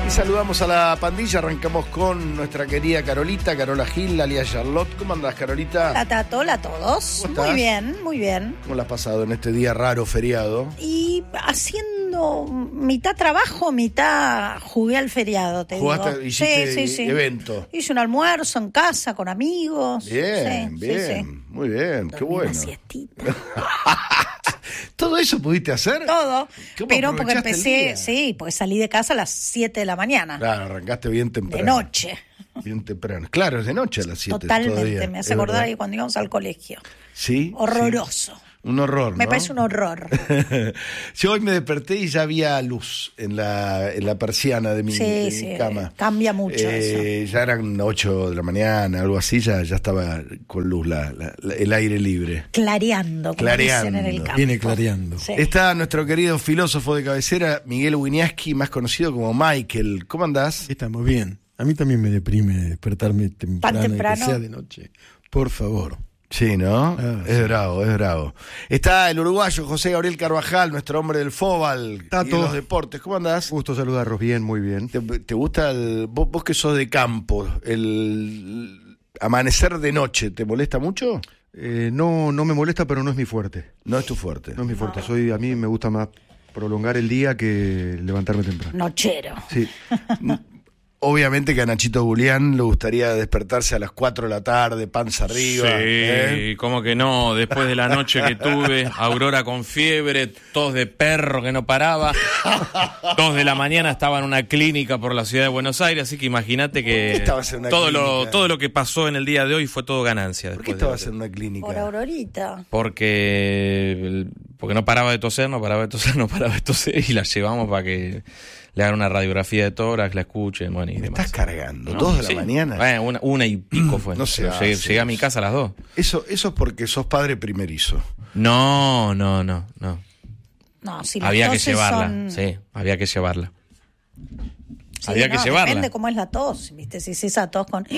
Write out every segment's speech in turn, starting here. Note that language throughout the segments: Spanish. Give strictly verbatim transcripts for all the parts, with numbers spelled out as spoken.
Y saludamos a la pandilla, arrancamos con nuestra querida Carolita, Carola Gil, alias Charlotte. ¿Cómo andás, Carolita? Hola, Tato, hola a todos. Muy bien, muy bien. ¿Cómo la has pasado en este día raro, feriado? Y haciendo mitad trabajo, mitad jugué al feriado, te ¿Jugaste, digo. hiciste sí, sí, sí. evento? Hice un almuerzo en casa con amigos. Bien, sí, bien, sí, sí. muy bien, Dormí qué bueno. Una siestita. ¿Todo eso pudiste hacer? Todo, ¿Cómo pero porque aprovechaste el empecé, día? sí, porque salí de casa a las siete de la mañana. Claro, arrancaste bien temprano. De noche. Bien temprano. Claro, es de noche a las siete. Totalmente, todavía, me hace es acordar verdad. ahí cuando íbamos al colegio. Sí. Horroroso. Sí. Un horror, Me ¿no? parece un horror. Yo hoy me desperté y ya había luz en la, en la persiana de mi, Sí, de mi sí, cama. cambia mucho Eh, ya eran ocho de la mañana, algo así, ya, ya estaba con luz la, la- la- el aire libre. Clareando, como Clareando. dicen en el campo. Viene clareando. Sí. Está nuestro querido filósofo de cabecera, Miguel Winiaski, más conocido como Michael. ¿Cómo andás? Estamos bien. A mí también me deprime despertarme temprano, temprano? y que sea de noche. Por favor. Sí, ¿no? Ah, es sí. bravo, es bravo. Está el uruguayo José Gabriel Carvajal, nuestro hombre del fóbal Tato. y de los deportes. ¿Cómo andás? Gusto saludarlos. Bien, muy bien. ¿Te, te gusta el, vos, vos que sos de campo, el amanecer de noche, ¿te molesta mucho? Eh, no, no me molesta, pero no es mi fuerte. No es tu fuerte. No es mi fuerte. Soy, a mí me gusta más prolongar el día que levantarme temprano. Nochero. Sí. Obviamente que a Nachito Julián le gustaría despertarse a las cuatro de la tarde, panza arriba. Sí, ¿eh? cómo que no, después de la noche que tuve, Aurora con fiebre, tos de perro que no paraba, dos de la mañana estaba en una clínica por la ciudad de Buenos Aires, así que imagínate ¿Por qué que estabas en una todo lo, clínica? todo lo que pasó en el día de hoy fue todo ganancia. ¿Por qué después de- estabas en una clínica? Por Aurorita. Porque, porque no paraba de toser, no paraba de toser, no paraba de toser y la llevamos para que le hagan una radiografía de tórax, la escuchen, bueno, y Me demás. estás cargando, No, dos de la sí. mañana. Bueno, una, una y pico fue. No se Pero llegué, hace llegué a mi eso. casa a las dos. Eso, eso es porque sos padre primerizo. No, no, no, no. No, si las Había que toses llevarla, son- sí, había que llevarla. Sí, había que no, llevarla. Depende cómo es la tos, ¿viste? Si es esa tos con...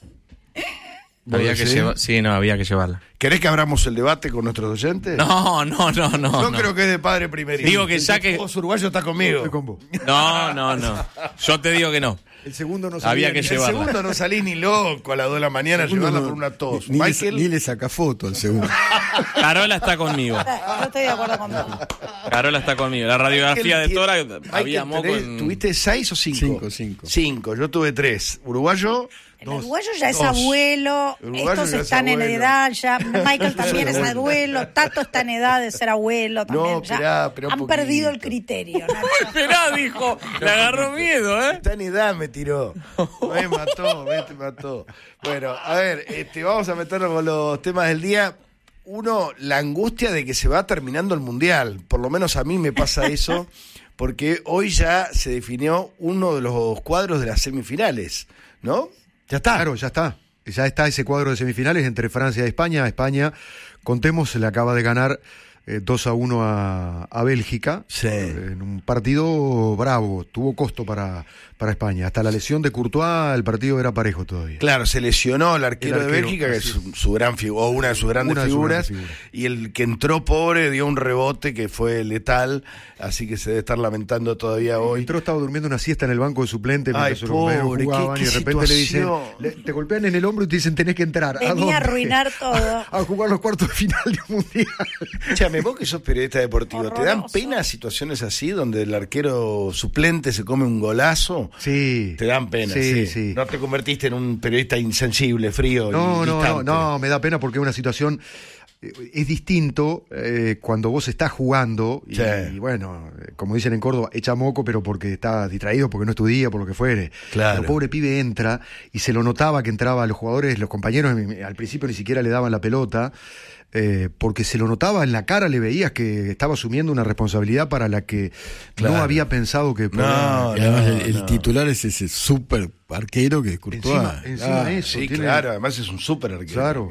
Había ¿Vos que decís? llevar, sí, no, había que llevarla. ¿Querés que abramos el debate con nuestros oyentes? No, no, no, no. No, no. creo que es de padre primerizo. Digo que ya que- Vos uruguayo está conmigo. Estoy con vos. No, no, no. Yo te digo que no. El segundo no Había sabía que ni- El llevarla. segundo no salís ni loco a las dos de la mañana a el segundo llevarla no- por una tos. Ni, ni Michael, le, ni le saca foto al segundo. Carola está conmigo. Yo estoy de acuerdo con vos. Carola está conmigo. La radiografía de Michael, tórax Michael, había moco tenés- en... ¿Tuviste seis o cinco? Cinco, cinco. Cinco, yo tuve tres. Uruguayo, El uruguayo ya es Dos. abuelo, El uruguayo estos ya es están en abuelo. edad, ya Michael también es abuelo, Tato está en edad de ser abuelo también. No, ya esperá, esperá un han poquito. perdido el criterio. Nacho. Esperá, dijo. Le agarró miedo, ¿eh? está en edad, me tiró. Me mató, me mató. Bueno, a ver, este, vamos a meternos con los temas del día. Uno, la angustia de que se va terminando el Mundial. Por lo menos a mí me pasa eso, porque hoy ya se definió uno de los cuadros de las semifinales, ¿no? Ya está. Claro, ya está. Ya está ese cuadro de semifinales entre Francia y España. España, contemos, se le acaba de ganar eh, dos a uno a, a Bélgica. Sí. Eh, en un partido bravo. Tuvo costo para, para España. Hasta la lesión de Courtois, el partido era parejo todavía. Claro, se lesionó el arquero, El de arquero, Bélgica, que es así su, su gran figura, o una de sus grandes Una de sus figuras, grandes figuras. y el que entró pobre dio un rebote que fue letal, así que se debe estar lamentando todavía hoy. Entró, estaba durmiendo una siesta en el banco de suplente Ay, mientras los compañeros pobre, jugaban qué- y de qué repente le dicen, situación. le- te golpean en el hombro y te dicen tenés que entrar. ¿A Venía dónde? a arruinar todo. A jugar los cuartos de final del Mundial. Escúchame, vos que sos periodista deportivo, ¿te dan Horroroso. pena situaciones así donde el arquero suplente se come un golazo? Sí. Te dan pena, Sí, sí. sí. No te convertiste en un periodista insensible, frío y No, no, no, distante. no, me da pena porque es una situación, eh, es distinto eh, cuando vos estás jugando y, Sí. y bueno, eh, como dicen en Córdoba, echa moco, pero porque está distraído, porque no es tu día, por lo que fuere. Claro. Pero pobre pibe entra y se lo notaba que entraba a los jugadores, los compañeros eh, al principio ni siquiera le daban la pelota. Eh, porque se lo notaba en la cara, le veías que estaba asumiendo una responsabilidad para la que Claro. no había pensado que podía. No, Y además el, el no. titular es ese súper arquero que es Courtois. Encima, encima Ah, de eso. Sí, tiene- claro, además es un súper arquero. Claro.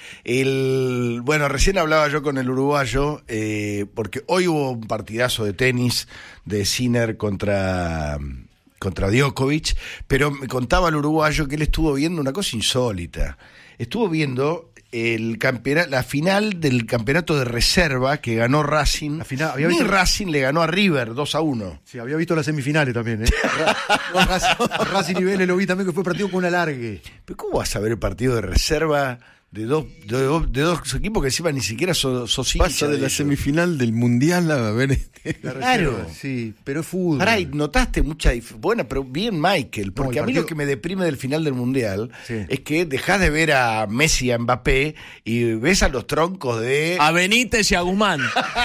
El, bueno, recién hablaba yo con el uruguayo, eh, porque hoy hubo un partidazo de tenis de Sinner contra, contra Djokovic, pero me contaba el uruguayo que él estuvo viendo una cosa insólita. Estuvo viendo el campeonato, la final del campeonato de reserva que ganó Racing. La final, había Ni visto- Racing le ganó a River dos a uno. Sí, había visto las semifinales también, ¿eh? Ra- Racing, Racing y Vélez lo vi también, que fue partido con un alargue. Pero ¿cómo vas a ver el partido de reserva de dos, de dos, de dos equipos que encima ni siquiera sos, sos hincha Pasa de la ellos? semifinal del Mundial a ver. La Claro. reserva, sí, pero es fútbol. Pará, y notaste mucha diferencia. Bueno, pero bien Michael, porque el a mí partido- lo que me deprime del final del Mundial Sí. es que dejás de ver a Messi y a Mbappé y ves a los troncos de... A Benítez y a Guzmán.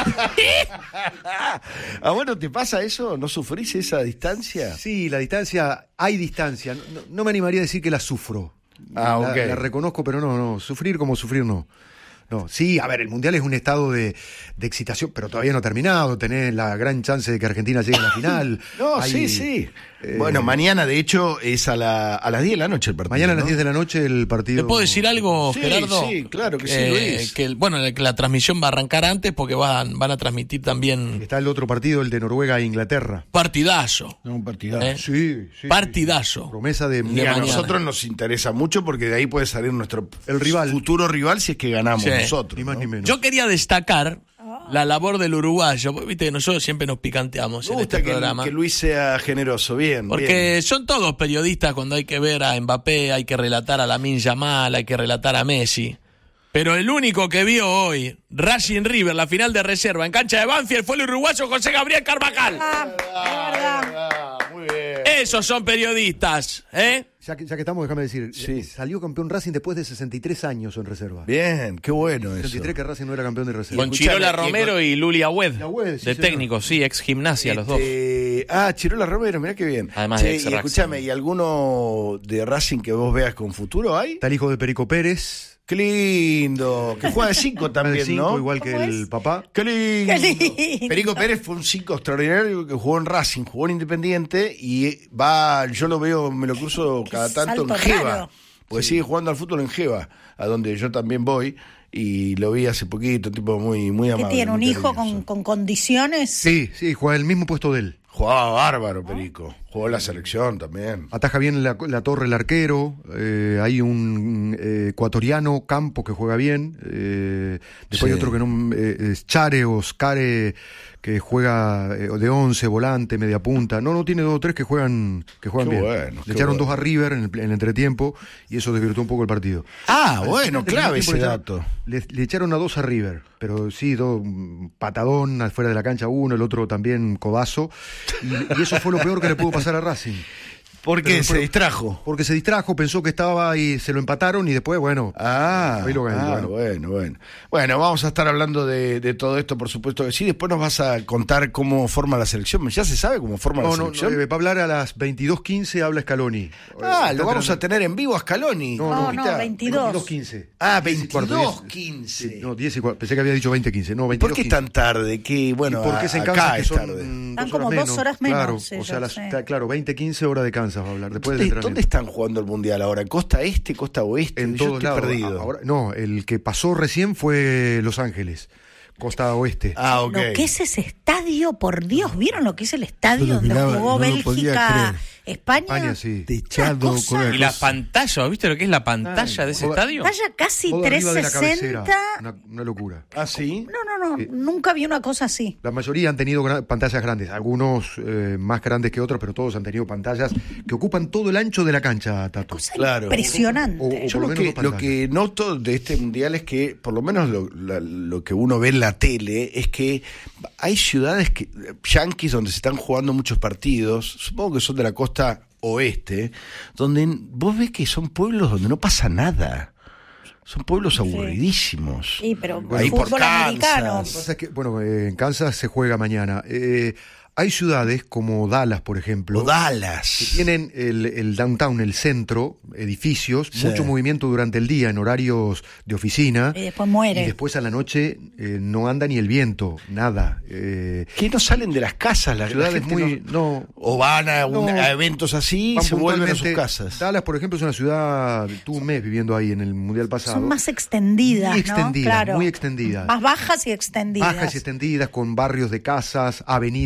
¿A vos no te pasa eso? ¿No sufrís esa distancia? Sí, la distancia, hay distancia. No, no- no me animaría a decir que la sufro. Ah, la, ok. la reconozco, pero no, no. Sufrir como sufrir, no. No, sí, a ver, el Mundial es un estado de, de excitación, pero todavía no ha terminado. Tenés la gran chance de que Argentina llegue a la final. No, Hay, sí, sí. eh, Bueno, mañana de hecho es a, la, a las diez de la noche el partido. Mañana a las ¿no? diez de la noche el partido. ¿Te puedo decir algo, Sí, Gerardo? sí, claro que sí, Eh, Luis. que el- bueno, que la transmisión va a arrancar antes porque van, van a transmitir también Está el otro partido, el de Noruega e Inglaterra. partidazo. No, un partidazo. ¿eh? Sí, sí. Partidazo. Promesa de. Y a mañana. nosotros nos interesa mucho porque de ahí puede salir nuestro El rival. futuro rival si es que ganamos Sí. nosotros. Ni más ¿no? ni menos. Yo quería destacar la labor del uruguayo, porque, viste que nosotros siempre nos picanteamos Me en gusta este que, programa. que Luis sea generoso, bien. Porque bien. son todos periodistas cuando hay que ver a Mbappé, hay que relatar a Lamine Yamal, hay que relatar a Messi. Pero el único que vio hoy Racing River, la final de reserva en cancha de Banfield, fue el uruguayo José Gabriel Carvajal. Ah, es verdad. Ah, muy bien. Esos son periodistas, ¿eh? Ya que, ya que estamos, déjame decir. Sí. eh, Salió campeón Racing después de sesenta y tres años en reserva. Bien, qué bueno eso. sesenta y tres que Racing no era campeón de reserva. Con escuchame, Chirola y con- Romero y Luli Agüed, Y Agüed, sí, de señor. técnico, sí, ex gimnasia los dos. Este, Ah, Chirola Romero, mirá qué bien. Además Che, de ex y Racing. escúchame, ¿y alguno de Racing que vos veas con futuro hay? Está el hijo de Perico Pérez. Qué lindo. Que juega de cinco también, de cinco, ¿no? igual que ¿Cómo el es? papá. Qué lindo. Qué lindo. Perico Pérez fue un cinco extraordinario que jugó en Racing, jugó en Independiente y va, yo lo veo, me lo cruzo cada tanto en salto Geva. raro. Porque sigue jugando al fútbol en Geva, a donde yo también voy, y lo vi hace poquito, un tipo muy, muy ¿Qué amable. tiene? ¿Un muy hijo cariñoso. con, con condiciones? Sí, sí, juega el mismo puesto de él. Jugaba bárbaro, Perico. Jugó en la selección también. Ataja bien la, la torre el arquero. eh, hay un eh, ecuatoriano, Campo, que juega bien. eh, después Sí. hay otro que no. eh, es Chare o Scare, que juega eh, de once, volante, media punta. No, no, tiene dos o tres que juegan, que juegan Qué bien. bueno, Le qué echaron bueno. dos a River en el, en el entretiempo y eso desvirtuó un poco el partido. Ah, Al bueno, final del clave primer ese tiempo le dato. echaron- Le, le echaron a dos a River, pero sí, dos, un patadón afuera de la cancha uno, el otro también codazo. Y, y eso fue lo peor que le pudo pasar a Racing. Porque Pero se fue- distrajo. Porque se distrajo, pensó que estaba y se lo empataron y después, bueno. Ah, Ahí lo ganó, ah, bueno. bueno, bueno. Bueno, vamos a estar hablando de, de todo esto, por supuesto que sí. Después nos vas a contar cómo forma la selección. ¿Ya se sabe cómo forma No, la no, no, selección? eh, va a hablar a las veintidós quince, habla Scaloni. ah, Está lo vamos a esperando- tener en vivo a Scaloni. No, No, no, no, veintidós. quince. Ah, diez y cuarto, veintidós diez. quince. No, diez y cuarto. Pensé que había dicho veinte quince. No, ¿Y veintidós por qué quince. tan tarde? Que bueno, ¿Y por qué se a- encansa acá que es son tarde. mm, Están dos como horas dos horas menos, Claro, sí, o yo sea, las, sé. está- claro, veinte quince horas de Kansas va a hablar. Después del ¿Dónde, entrenamiento. dónde están jugando el mundial ahora? ¿Costa este, costa oeste? En Yo todos estoy lados. perdido. Ahora- no, el que pasó recién fue Los Ángeles, costa oeste. Ah, ok. Lo que es ese estadio, por Dios, ¿vieron lo que es el estadio Yo lo donde miraba, jugó no lo podía Bélgica, creer. España? España, sí. Techado Una cosa- con una Y la cosa- pantalla, ¿viste lo que es la pantalla de ese Joder. estadio? Vaya casi Todo arriba de la trescientos cabecera. sesenta. Una, una locura. ¿Ah, sí? No, no, no, nunca vi una cosa así. La mayoría han tenido gra- pantallas grandes, algunos eh, más grandes que otros, pero todos han tenido pantallas que ocupan todo el ancho de la cancha, Tato. Cosa Claro. impresionante. O- o- Yo por lo lo menos que, dos lo pantallas. que noto de este mundial es que, por lo menos lo, la- lo que uno ve en la tele, es que hay ciudades que, yanquis donde se están jugando muchos partidos, supongo que son de la costa oeste, donde vos ves que son pueblos donde no pasa nada. Son pueblos aburridísimos. Sí, pero Ahí por fútbol americano. Kansas. Lo que pasa es que, bueno, eh, en Kansas se juega mañana. Eh, hay ciudades como Dallas, por ejemplo, O Dallas. que tienen el, el downtown, el centro, edificios, Sí. mucho movimiento durante el día en horarios de oficina. Y después muere. Y después a la noche eh, no anda ni el viento, nada. Eh, Que no salen de las casas, las ciudades gente muy. no- no, o van a, un- No. a eventos así y van se vuelven a sus puntualmente. casas. Dallas, por ejemplo, es una ciudad. Tuve un mes viviendo ahí en el mundial pasado. Son más extendidas, Muy ¿no? extendidas, Claro. muy extendidas. Más bajas y extendidas. Bajas y extendidas, con barrios de casas, avenidas amplias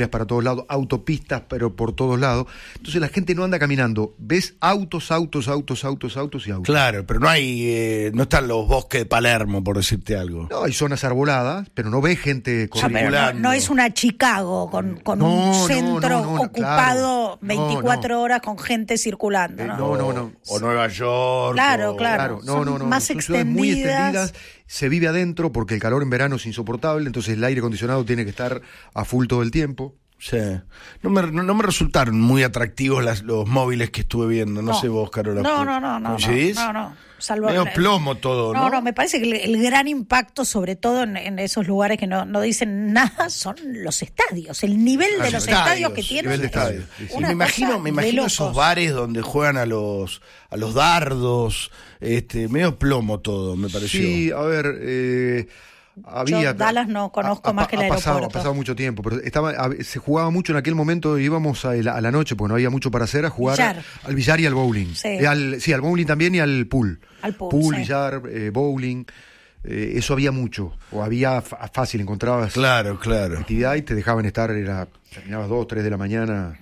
amplias para todos lados, autopistas, pero por todos lados. Entonces la gente no anda caminando. Ves autos, autos, autos, autos, autos y autos. Claro, pero no hay, eh, no están los bosques de Palermo, por decirte algo. No, hay zonas arboladas, pero no ves gente Ah, pero no, circulando. no es una Chicago con, con No, un no, centro no, no, ocupado claro. No, veinticuatro no. horas con gente circulando. Eh, ¿no? no, no, no. O Nueva York. Claro, o- claro. Claro, no, Son no, no. más Son ciudades muy extendidas. extendidas. Se vive adentro porque el calor en verano es insoportable, entonces el aire acondicionado tiene que estar a full todo el tiempo. Sí. No me, no, no me resultaron muy atractivos las, los móviles que estuve viendo. No, No. sé vos, Carola. No, no, no, no. ¿Coincidís? No, no. Salvo Medio plomo todo, ¿no? No, no, me parece que el, el gran impacto, sobre todo en, en esos lugares que no, no dicen nada, son los estadios. El nivel de Ah, los estadios, estadios que tienen. nivel de es estadios, sí, sí. Y una me imagino, cosa me de imagino locos. esos bares donde juegan a los a los dardos, este, medio plomo todo, me pareció. Sí, a ver, eh, había... Yo Dallas no conozco ha- más que el ha pasado, aeropuerto. Ha pasado mucho tiempo, pero estaba, a- se jugaba mucho en aquel momento, íbamos a la, a la noche, porque no había mucho para hacer, a jugar Billar. al billar y al bowling. Sí. Eh, al, sí, al bowling también y al pool. Al pool, sí. billar, eh, bowling, eh, eso había mucho, o había fa- fácil, encontrabas Claro, claro. actividad y te dejaban estar, era terminabas dos, tres de la mañana.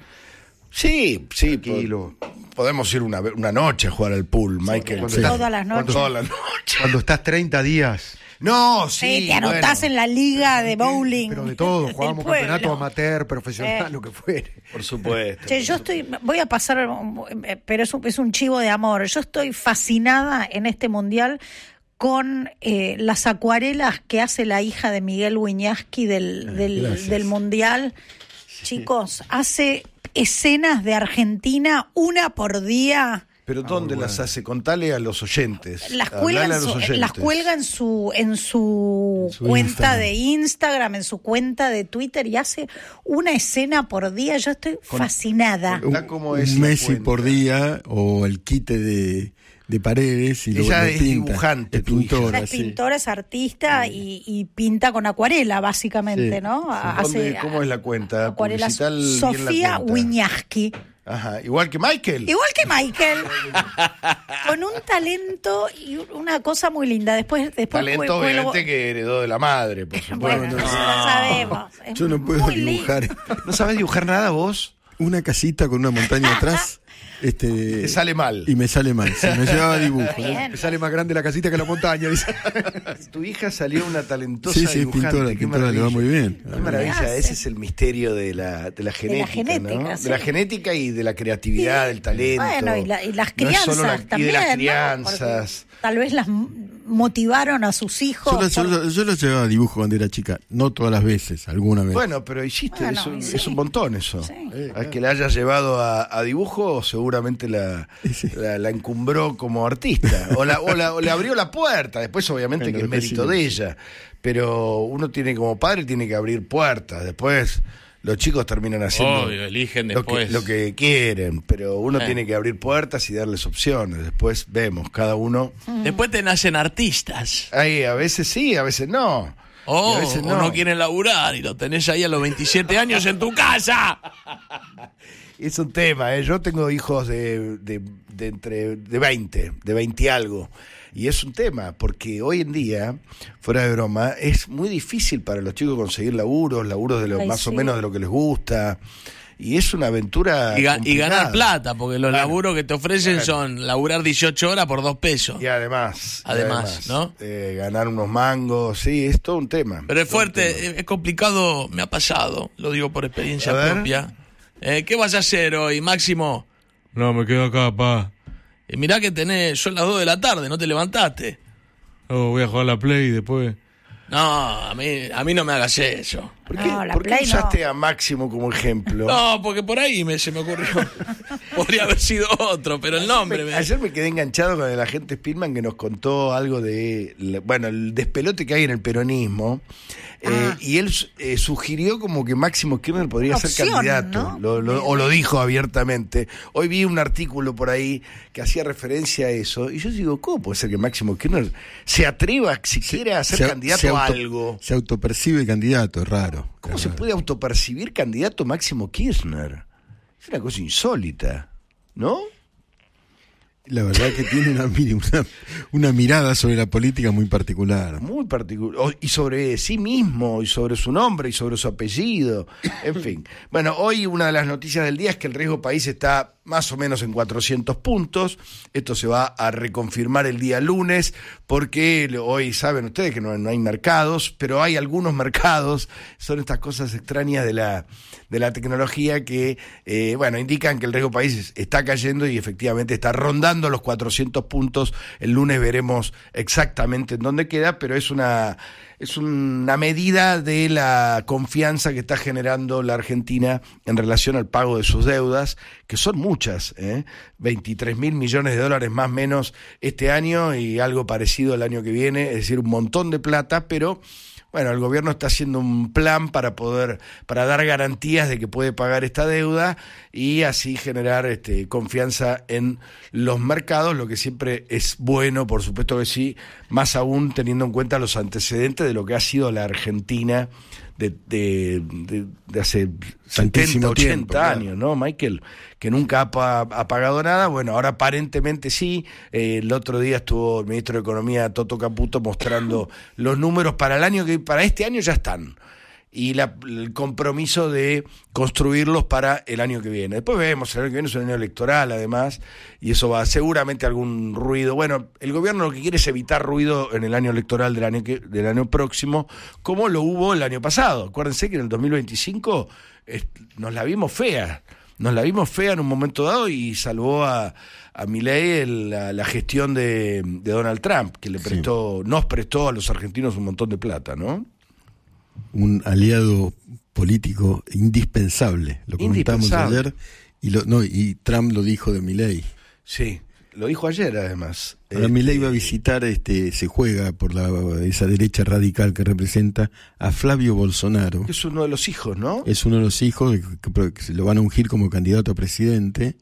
Sí, sí. Tranquilo. po- Podemos ir una, ve- una noche a jugar al pool, Michael. cuando Sí. estás- Todas las noches. Todas las noches. Cuando estás treinta días... No, sí. Sí, te anotás bueno, en la liga de bowling. Pero de todo, del jugábamos pueblo. campeonato amateur, profesional, Eh. lo que fuere. Por supuesto. Che, yo estoy, voy a pasar, pero es un, es un chivo de amor. Yo estoy fascinada en este mundial con eh, las acuarelas que hace la hija de Miguel Wiñaski del, del, gracias. del mundial. Chicos, hace escenas de Argentina una por día. Pero ¿dónde las hace? Contale a los oyentes. Las Hablale cuelga, en a los su, oyentes. las cuelga en su en su, En su cuenta Instagram. de Instagram, en su cuenta de Twitter y hace una escena por día. Yo estoy fascinada. Contá cómo es Un la Messi cuenta. por día o el quite de, de Paredes y lo, Ella lo es pinta. dibujante, Es tu hija. pintora, Ella es sí. pintora, es artista y, y pinta con acuarela, básicamente, Sí, ¿no? ¿Dónde- ¿Cómo es la cuenta? Acuarelas. Publicital bien la Sofía cuenta. Wiñaski. Ajá, igual que Michael. Igual que Michael, con un talento y una cosa muy linda. Después, después Talento, fue- fue lo- obviamente, que heredó de la madre, por supuesto. Bueno, no, eso no. lo sabemos. Es Yo no puedo muy lindo. dibujar ¿No sabes dibujar nada vos? una casita con una montaña atrás. Este, Te sale mal. Y me sale mal. Si me llevaba dibujo. Está bien. Me sale más grande la casita que la montaña, dice. Tu hija salió una talentosa Sí, sí, dibujante. pintora, Qué pintora, le va maravilla. muy bien. Qué maravilla, Hace. ese es el misterio de la, de la genética, genética, ¿no? sí. De la genética y de la creatividad, del talento. Bueno, y, la- y las No es crianzas solo la- también. Y de las ¿no? crianzas. Porque tal vez las m- motivaron a sus hijos. Yo, la- yo, por- la- yo lo llevaba a dibujo cuando era chica. No todas las veces, alguna vez. Bueno, pero hiciste, Bueno, es, un, y sí. es un montón eso. Sí. Al que la hayas llevado a, a dibujo, seguramente la, la, la encumbró como artista. O, la, o, la- o le abrió la puerta. Después, obviamente, Bueno, que es después mérito sí. de ella. Pero uno tiene como padre, tiene que abrir puertas. Después, los chicos terminan haciendo Obvio, eligen lo que, después. lo que quieren. Pero uno Eh. tiene que abrir puertas y darles opciones. Después vemos, cada uno. Después te nacen artistas. Ahí, a veces sí, a veces no. Oh, Y a veces o no quieren laburar y lo tenés ahí a los veintisiete años en tu casa. Es un tema, ¿eh? Yo tengo hijos de, de, de entre de veinte, de veinte y algo. Y es un tema, porque hoy en día, fuera de broma, es muy difícil para los chicos conseguir laburos, laburos de lo Ay, más o sí. menos de lo que les gusta. Y es una aventura. Y, ga- y complicada. ganar plata, porque los Claro. laburos que te ofrecen Claro. son laburar dieciocho horas por dos pesos. Y además. y Además, ¿no? eh, ganar unos mangos, sí, es todo un tema. Pero es todo un tema. fuerte, es- es complicado, me ha pasado, lo digo por experiencia A ver. propia. Eh, ¿Qué vas a hacer hoy, Máximo? No, me quedo acá, pa. Y mirá que tenés, son las dos de la tarde, no te levantaste. Oh, voy a jugar la Play y después. No, a mí, a mí no me hagas eso. ¿Por qué, No, la por qué Play no. usaste a Máximo como ejemplo? No, porque por ahí me, se me ocurrió. Podría haber sido otro, pero el nombre me... Ayer me quedé enganchado con el agente Spillman que nos contó algo de, la- bueno, el despelote que hay en el peronismo. eh, Ah. y él eh, sugirió como que Máximo Kirchner podría Una ser opción, candidato, ¿no? lo- lo- o lo dijo abiertamente. Hoy vi un artículo por ahí que hacía referencia a eso, y yo digo, ¿cómo puede ser que Máximo Kirchner se atreva siquiera a ser Se- candidato se a auto- algo? Se autopercibe candidato, es raro. ¿Cómo es se raro. puede autopercibir candidato Máximo Kirchner? Es una cosa insólita, ¿no? La verdad que tiene una, una, una mirada sobre la política muy particular. Muy particular. Y sobre sí mismo, y sobre su nombre, y sobre su apellido. En fin. Bueno, hoy una de las noticias del día es que el riesgo país está más o menos en cuatrocientos puntos. Esto se va a reconfirmar el día lunes, porque hoy saben ustedes que no, no hay mercados, pero hay algunos mercados. Son estas cosas extrañas de la, de la tecnología que, eh, bueno, indican que el riesgo país está cayendo y efectivamente está rondando los cuatrocientos puntos. El lunes veremos exactamente en dónde queda, pero es una es una medida de la confianza que está generando la Argentina en relación al pago de sus deudas, que son muchas, ¿eh? veintitrés mil millones de dólares más o menos este año y algo parecido el año que viene, es decir, un montón de plata, pero bueno, el gobierno está haciendo un plan para poder, para dar garantías de que puede pagar esta deuda y así generar este, confianza en los mercados, lo que siempre es bueno, por supuesto que sí, más aún teniendo en cuenta los antecedentes de lo que ha sido la Argentina de, de, de, de hace setenta, ochenta tiempo, años, ¿no, Michael? Que nunca ha, pa, ha pagado nada. Bueno, ahora aparentemente sí. Eh, el otro día estuvo el ministro de Economía, Toto Caputo, mostrando los números para el año que para este año ya están. Y la, el compromiso de construirlos para el año que viene. Después vemos, el año que viene es un año electoral además, y eso va seguramente algún ruido. Bueno, el gobierno lo que quiere es evitar ruido en el año electoral del año, que, del año próximo, como lo hubo el año pasado. Acuérdense que en el dos mil veinticinco eh, nos la vimos fea, nos la vimos fea en un momento dado y salvó a, a Milei el, la, la gestión de, de Donald Trump, que le prestó, sí. nos prestó a los argentinos un montón de plata, ¿no? Un aliado político indispensable, lo comentamos indispensable. ayer, y lo, no, y Trump lo dijo de Milei. Sí, lo dijo ayer además. Ahora este... Milei va a visitar, este, se juega por la esa derecha radical que representa a Flavio Bolsonaro. Es uno de los hijos, ¿no? Es uno de los hijos que, que se lo van a ungir como candidato a presidente,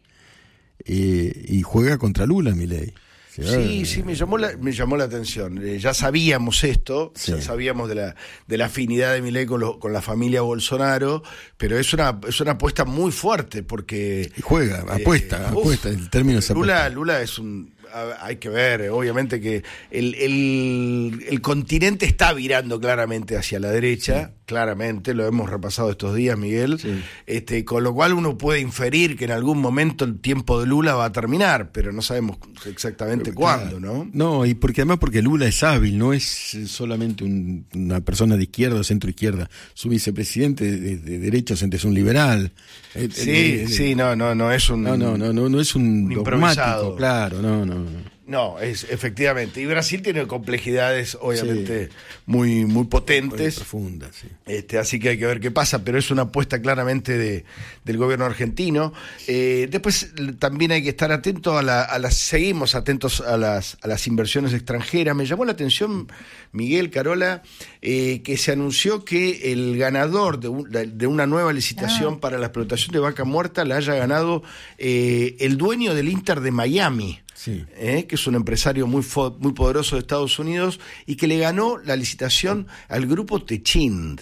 eh, y juega contra Lula Milei. Sí, sí, me llamó la, me llamó la atención. Eh, ya sabíamos esto, sí. ya sabíamos de la, de la afinidad de Milei con, lo, con la familia Bolsonaro, pero es una, es una apuesta muy fuerte porque... Y juega, apuesta, eh, apuesta, uf, el término es Lula, apuesta. Lula es un... Hay que ver, obviamente que el, el, el continente está virando claramente hacia la derecha, sí. claramente, lo hemos repasado estos días, Miguel, sí. este, con lo cual uno puede inferir que en algún momento el tiempo de Lula va a terminar, pero no sabemos exactamente pero, cuándo, ¿no? No, y porque además porque Lula es hábil, no es solamente un, una persona de izquierda o centro izquierda, su vicepresidente de, de, de derecha es un liberal. Sí, eh, sí, no, no, no es un... No, no, no, no, no es un, un improvisado. Claro, no, no. No, es efectivamente. Y Brasil tiene complejidades, obviamente, sí. muy, muy potentes. Muy profundas, sí. Este, así que hay que ver qué pasa, pero es una apuesta claramente de, del gobierno argentino. Eh, después también hay que estar atento a, la, a las, seguimos atentos a las, a las inversiones extranjeras. Me llamó la atención, Miguel, Carola, eh, que se anunció que el ganador de, un, de una nueva licitación ah. para la explotación de vaca muerta la haya ganado eh, el dueño del Inter de Miami. Sí. Eh, que es un empresario muy fo- muy poderoso de Estados Unidos y que le ganó la licitación al grupo Techint,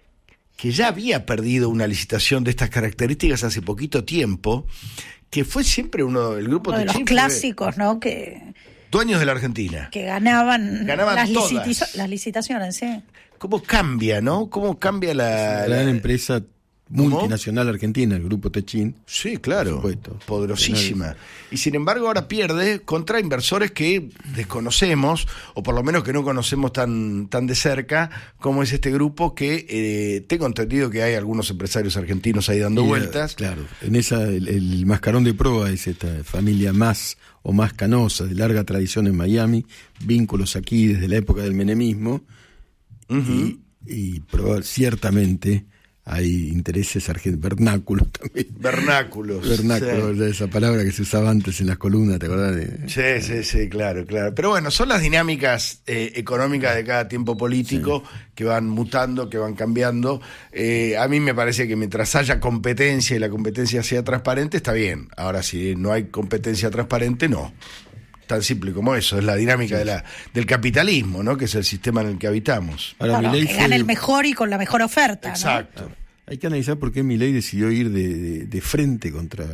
que ya había perdido una licitación de estas características hace poquito tiempo, que fue siempre uno el grupo uno de Techint los clásicos, ¿no? Que dueños de la Argentina, que ganaban, ganaban las, todas. licita- las licitaciones, sí. ¿Cómo cambia, no? ¿Cómo cambia la, es una gran la... empresa multinacional argentina, el grupo Techint? Sí, claro, por supuesto, poderosísima. Y sin embargo ahora pierde contra inversores que desconocemos, o por lo menos que no conocemos tan, tan de cerca, como es este grupo que eh, tengo entendido que hay algunos empresarios argentinos ahí dando y, vueltas. Claro, en esa el, el mascarón de proa es esta familia más o más canosa, de larga tradición en Miami, vínculos aquí desde la época del menemismo, uh-huh. y, y proba, ciertamente hay intereses argentinos, vernáculos también. Vernáculos. Vernáculos, sí. Esa palabra que se usaba antes en las columnas, ¿te acordás? De... Sí, sí, sí, claro, claro. Pero bueno, son las dinámicas eh, económicas de cada tiempo político, sí. que van mutando, que van cambiando. Eh, a mí me parece que mientras haya competencia y la competencia sea transparente, está bien. Ahora, si no hay competencia transparente, no. Tan simple como eso, es la dinámica sí. de la, del capitalismo, ¿no? Que es el sistema en el que habitamos. Ahora, claro, que gane fue... el mejor y con la mejor oferta. Exacto. ¿no? Hay que analizar por qué Milei decidió ir de, de, de frente contra,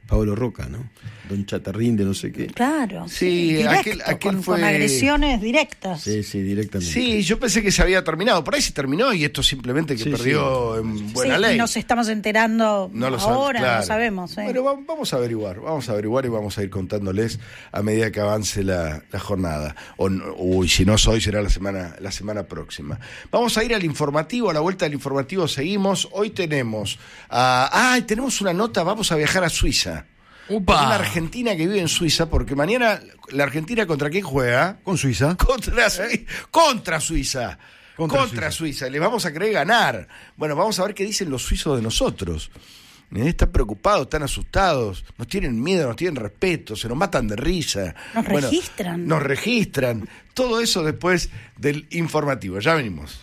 Pablo Roca, ¿no? Don Chatarrín de no sé qué. Claro. Sí, directo, aquel- aquel con, fue- con agresiones directas. Sí, sí, directamente. Sí, yo pensé que se había terminado. Por ahí se terminó y esto simplemente que Sí, perdió en buena Sí, ley. y nos estamos enterando No lo sabe- ahora, claro. no sabemos. ¿eh? Bueno, va- vamos a averiguar, vamos a averiguar y vamos a ir contándoles a medida que avance la, la jornada. O, no- uy, si no es hoy, será la semana, la semana próxima. Vamos a ir al informativo, a la vuelta del informativo seguimos. Hoy tenemos, a, ah, tenemos una nota, vamos a viajar a Suiza. Upa. Una argentina que vive en Suiza, porque mañana la Argentina contra quién juega? Con Suiza. Contra, Sui- contra Suiza. Contra Contra, Suiza. Le vamos a querer ganar. Bueno, vamos a ver qué dicen los suizos de nosotros. Eh, Están preocupados, están asustados, nos tienen miedo, nos tienen respeto, se nos matan de risa. Nos registran. Nos registran. Todo eso después del informativo. Ya venimos.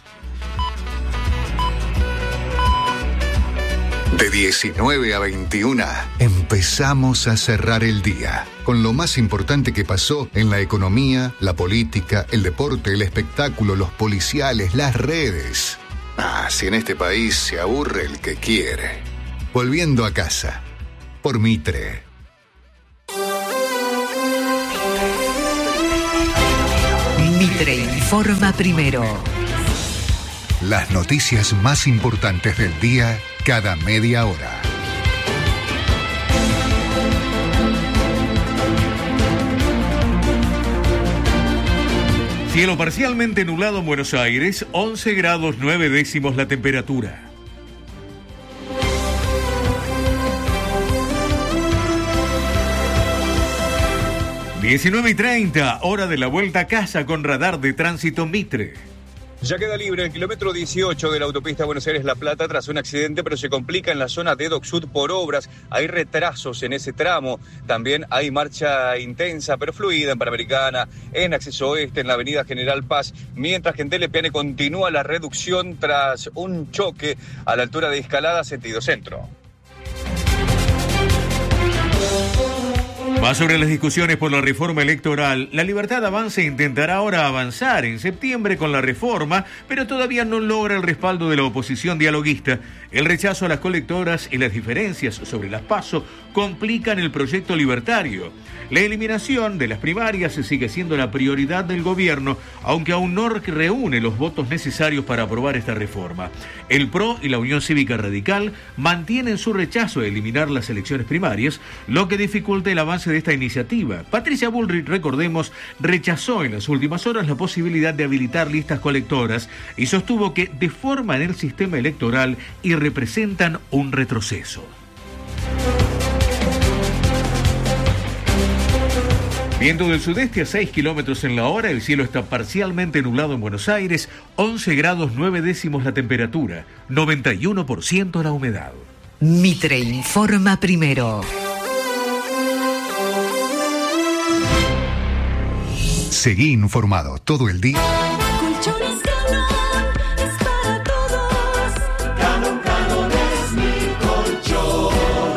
De diecinueve a veintiuna empezamos a cerrar el día con lo más importante que pasó en la economía, la política, el deporte, el espectáculo, los policiales, las redes. Ah, si en este país se aburre el que quiere. Volviendo a casa, por Mitre. Mitre informa primero. Las noticias más importantes del día cada media hora. Cielo parcialmente nublado en Buenos Aires, once grados nueve décimos la temperatura. diecinueve y treinta, hora de la vuelta a casa con radar de tránsito Mitre. Ya queda libre el kilómetro dieciocho de la autopista Buenos Aires-La Plata tras un accidente, pero se complica en la zona de Dock Sud por obras. Hay retrasos en ese tramo. También hay marcha intensa, pero fluida en Panamericana, en acceso oeste, en la avenida General Paz, mientras que en Telepiane continúa la reducción tras un choque a la altura de Escalada, sentido centro. Más sobre las discusiones por la reforma electoral. La Libertad Avanza intentará ahora avanzar en septiembre con la reforma, pero todavía no logra el respaldo de la oposición dialoguista. El rechazo a las colectoras y las diferencias sobre las PASO complican el proyecto libertario. La eliminación de las primarias sigue siendo la prioridad del gobierno, aunque aún no reúne los votos necesarios para aprobar esta reforma. El P R O y la Unión Cívica Radical mantienen su rechazo a eliminar las elecciones primarias, lo que dificulta el avance de esta iniciativa. Patricia Bullrich, recordemos, rechazó en las últimas horas la posibilidad de habilitar listas colectoras y sostuvo que deforman el sistema electoral y representan un retroceso. Viento del sudeste a seis kilómetros en la hora, el cielo está parcialmente nublado en Buenos Aires, once grados nueve décimos la temperatura, noventa y uno por ciento la humedad. Mitre informa primero. Seguí informado todo el día. Colchones Galón es para todos. Galón, Galón es mi colchón.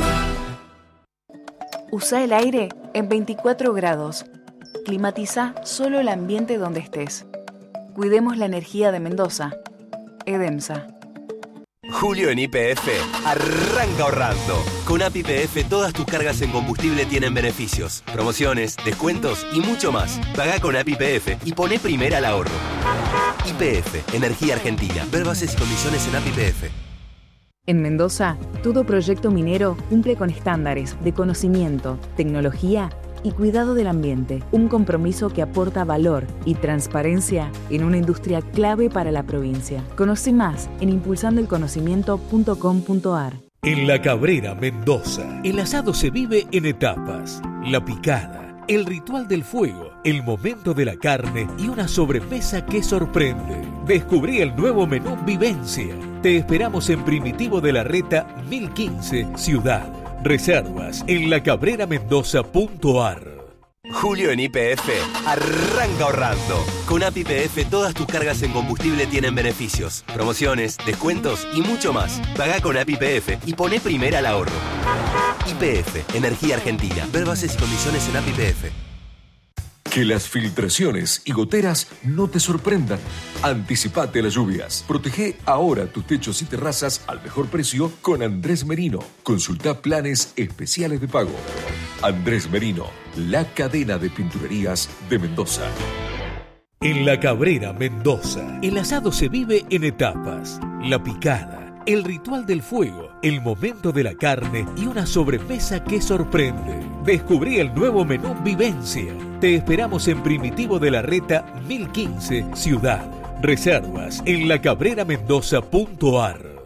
Usa el aire en veinticuatro grados. Climatiza solo el ambiente donde estés. Cuidemos la energía de Mendoza. Edemsa. Julio en Y P F arranca ahorrando. Con A P I P F todas tus cargas en combustible tienen beneficios, promociones, descuentos y mucho más. Pagá con A P I P F y poné primera al ahorro. Y P F, Energía Argentina. Ver bases y condiciones en A P I P F. En Mendoza, todo proyecto minero cumple con estándares de conocimiento, tecnología y cuidado del ambiente. Un compromiso que aporta valor y transparencia en una industria clave para la provincia. Conoce más en impulsando el conocimiento punto com punto ar. En La Cabrera, Mendoza, el asado se vive en etapas. La picada, el ritual del fuego, el momento de la carne y una sobremesa que sorprende. Descubrí el nuevo menú Vivencia. Te esperamos en Primitivo de la Reta mil quince, Ciudad. Reservas en la cabrera mendoza punto ar. Julio en Y P F arranca ahorrando. Con A P I P F todas tus cargas en combustible tienen beneficios, promociones, descuentos y mucho más. Pagá con A P I P F y poné primera al ahorro. Y P F, Energía Argentina. Ver bases y condiciones en A P I P F. Que las filtraciones y goteras no te sorprendan. Anticipate a las lluvias. Protege ahora tus techos y terrazas al mejor precio con Andrés Merino. Consulta planes especiales de pago. Andrés Merino, la cadena de pinturerías de Mendoza. En La Cabrera, Mendoza, el asado se vive en etapas. La picada, el ritual del fuego, el momento de la carne y una sobremesa que sorprende. Descubrí el nuevo menú Vivencia. Te esperamos en Primitivo de la Reta mil quince, Ciudad. Reservas en la cabrera mendoza punto a r.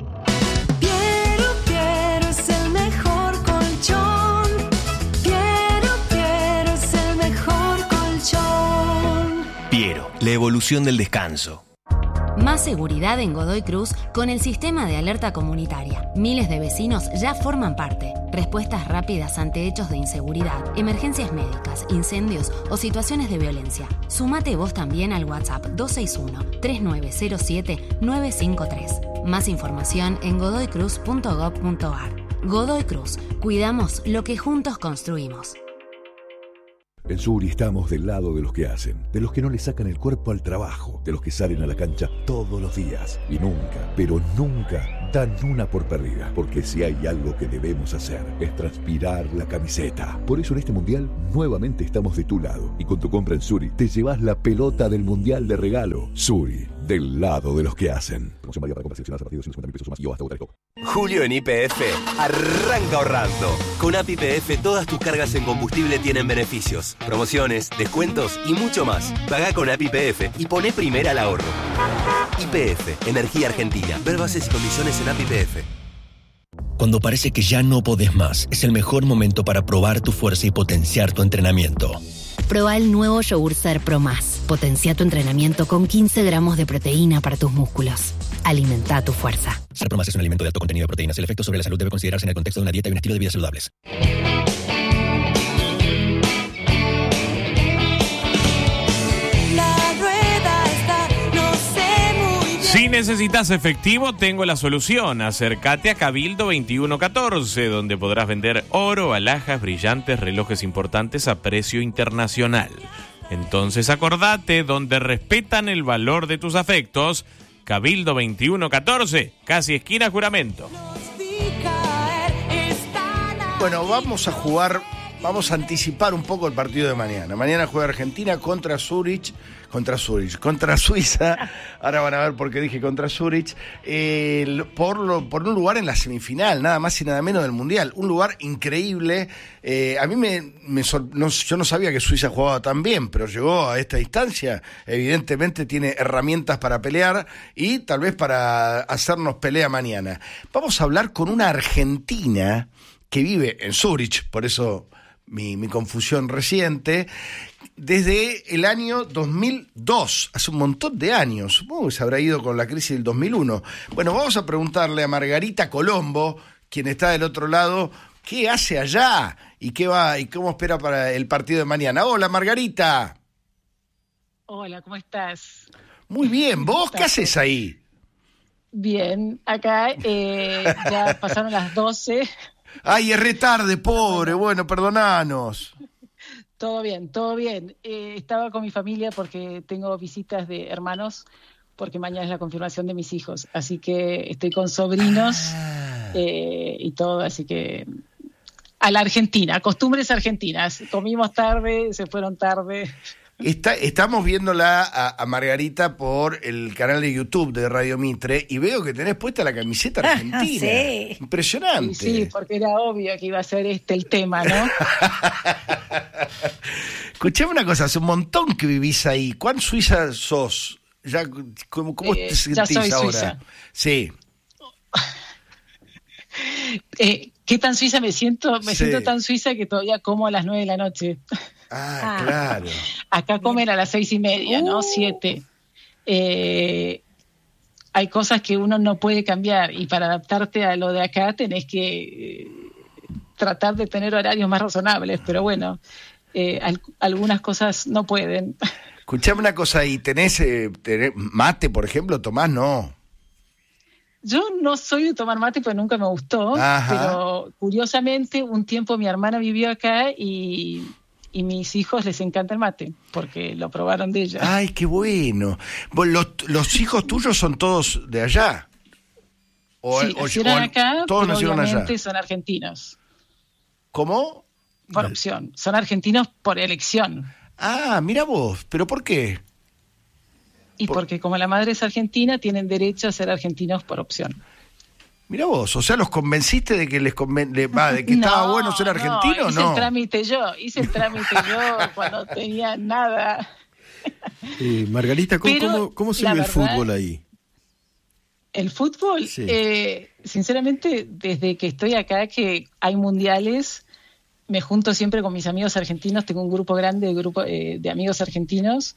Piero, Piero es el mejor colchón. Piero, Piero es el mejor colchón. Piero, la evolución del descanso. Más seguridad en Godoy Cruz con el sistema de alerta comunitaria. Miles de vecinos ya forman parte. Respuestas rápidas ante hechos de inseguridad, emergencias médicas, incendios o situaciones de violencia. Sumate vos también al WhatsApp dos seis uno, tres nueve cero siete, nueve cinco tres. Más información en godoy cruz punto gob punto a r. Godoy Cruz. Cuidamos lo que juntos construimos. En Suri estamos del lado de los que hacen, de los que no le sacan el cuerpo al trabajo, de los que salen a la cancha todos los días y nunca, pero nunca dan una por perdida, porque si hay algo que debemos hacer es transpirar la camiseta. Por eso en este mundial nuevamente estamos de tu lado y con tu compra en Suri te llevas la pelota del mundial de regalo. Suri, del lado de los que hacen. Promoción válida para compras seleccionadas a partir de ciento cincuenta mil pesos o más y o hasta votar el copo. Julio en Y P F arranca ahorrando. Con A P I P F todas tus cargas en combustible tienen beneficios, promociones, descuentos y mucho más. Pagá con A P I P F y poné primera al ahorro. Y P F, Energía Argentina. Ver bases y condiciones en A P I P F. Cuando parece que ya no podés más, es el mejor momento para probar tu fuerza y potenciar tu entrenamiento. Proba el nuevo Yogur Ser Pro Más. Potencia tu entrenamiento con quince gramos de proteína para tus músculos. Alimenta tu fuerza. Ser Pro Más es un alimento de alto contenido de proteínas. El efecto sobre la salud debe considerarse en el contexto de una dieta y un estilo de vida saludables. La rueda está, no sé muy bien. Si necesitas efectivo, tengo la solución. Acércate a Cabildo veintiuno catorce, donde podrás vender oro, alhajas, brillantes, relojes importantes a precio internacional. Entonces acordate, donde respetan el valor de tus afectos. Cabildo veintiuno catorce, casi esquina Juramento. Bueno, vamos a jugar, vamos a anticipar un poco el partido de mañana. Mañana juega Argentina contra Zurich, contra Zurich, contra Suiza. Ahora van a ver por qué dije contra Zurich. Eh, por, lo, por un lugar en la semifinal, nada más y nada menos del Mundial. Un lugar increíble. Eh, a mí me, me sor, no, yo no sabía que Suiza jugaba tan bien, pero llegó a esta distancia. Evidentemente tiene herramientas para pelear y tal vez para hacernos pelea mañana. Vamos a hablar con una argentina que vive en Zurich, por eso mi, mi confusión reciente, desde el año dos mil dos, hace un montón de años. Supongo que se habrá ido con la crisis del dos mil uno. Bueno, vamos a preguntarle a Margarita Colombo, quien está del otro lado, ¿qué hace allá? ¿Y qué va y cómo espera para el partido de mañana? Hola, Margarita. Hola, ¿cómo estás? Muy bien, ¿vos qué haces ahí? Bien, acá eh, ya pasaron las doce. Ay, es re tarde, pobre. Bueno, perdonanos. Todo bien, todo bien. Eh, estaba con mi familia porque tengo visitas de hermanos, porque mañana es la confirmación de mis hijos. Así que estoy con sobrinos ah. eh, y todo, así que a la Argentina, costumbres argentinas. Comimos tarde, se fueron tarde. Está, estamos viéndola a, a Margarita por el canal de YouTube de Radio Mitre y veo que tenés puesta la camiseta argentina. Sí. Impresionante. Sí, sí, porque era obvio que iba a ser este el tema, ¿no? Escuchame una cosa, hace un montón que vivís ahí. ¿Cuán suiza sos? Ya, ¿Cómo, cómo eh, te sentís ya soy ahora? Suiza. Sí. eh, ¿Qué tan suiza me siento? Me sí. siento tan suiza que todavía como a las nueve de la noche. Ah, ah, claro. Acá comen a las seis y media, uh. ¿no? Siete. Eh, hay cosas que uno no puede cambiar y para adaptarte a lo de acá tenés que eh, tratar de tener horarios más razonables, pero bueno, eh, al, algunas cosas no pueden. Escuchame una cosa, ¿y tenés, eh, tenés mate, por ejemplo? ¿Tomás? No. Yo no soy de tomar mate porque nunca me gustó, Ajá. pero curiosamente un tiempo mi hermana vivió acá y y mis hijos les encanta el mate, porque lo probaron de ella. Ay, qué bueno. Vos, ¿Los, los hijos tuyos son todos de allá? O, Sí, o- nacieron o- acá, todos pero nacieron allá. obviamente son argentinos. ¿Cómo? Por opción. Son argentinos por elección. Ah, mira vos, ¿pero por qué? Y porque como la madre es argentina, tienen derecho a ser argentinos por opción. Mira vos, o sea, los convenciste de que les conven- le- va, de que estaba No, bueno ser argentino, no. Hice ¿no? el trámite yo, hice el trámite yo cuando tenía nada. Eh, Margarita, ¿cómo, Pero, cómo, cómo se la ve el verdad, fútbol ahí? El fútbol, Sí. eh, sinceramente, desde que estoy acá, que hay mundiales, me junto siempre con mis amigos argentinos, tengo un grupo grande de, grupo, eh, de amigos argentinos,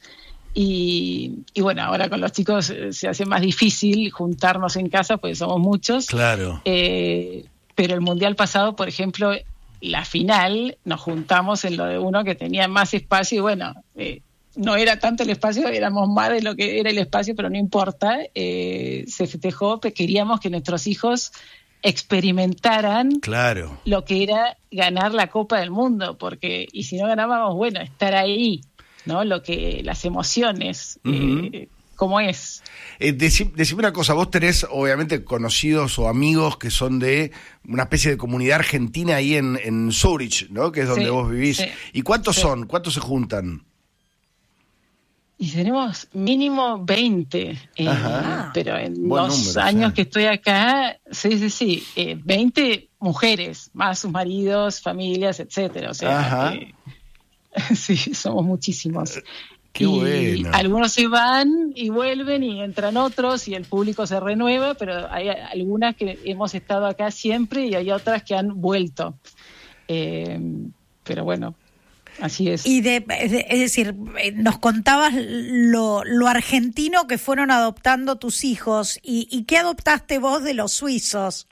y, y bueno, ahora con los chicos eh, se hace más difícil juntarnos en casa, porque somos muchos. Claro. Eh, pero el mundial pasado, por ejemplo, la final, nos juntamos en lo de uno que tenía más espacio, y bueno, eh, no era tanto el espacio, éramos más de lo que era el espacio, pero no importa, eh, se festejó, pero queríamos que nuestros hijos experimentaran Claro. lo que era ganar la Copa del Mundo, porque, y si no ganábamos, bueno, estar ahí, ¿no? Lo que, las emociones, Ujú. eh, cómo es. Eh, decí- decime una cosa, vos tenés obviamente conocidos o amigos que son de una especie de comunidad argentina ahí en, en Zurich, ¿no? Que es donde Sí, vos vivís. sí, ¿Y cuántos sí. son? ¿Cuántos se juntan? Y tenemos mínimo veinte, eh, Ajá. pero en Buen los número, años sí. que estoy acá, sí, sí, sí, eh, veinte mujeres, más sus maridos, familias, etcétera. O sea, Ajá. eh, sí, somos muchísimos. Qué y bueno. algunos se van y vuelven y entran otros y el público se renueva, pero hay algunas que hemos estado acá siempre y hay otras que han vuelto. Eh, pero bueno, así es. Y de, es de- es decir, eh, nos contabas lo, lo argentino que fueron adoptando tus hijos y, y qué adoptaste vos de los suizos.